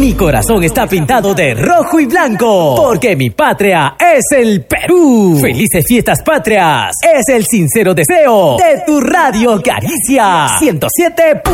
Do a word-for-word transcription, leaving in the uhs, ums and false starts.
Mi corazón está pintado de rojo y blanco, porque mi patria es el Perú. Felices fiestas patrias, es el sincero deseo de tu Radio Caricia ciento siete.